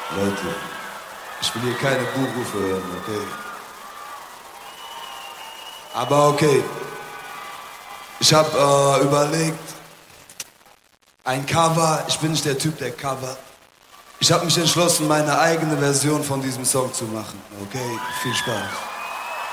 Leute, ich will hier keine Buchrufe hören, okay? Aber okay, ich hab überlegt, ein Cover, ich bin nicht der Typ, der Cover. Ich hab mich entschlossen, meine eigene Version von diesem Song zu machen, okay? Viel Spaß.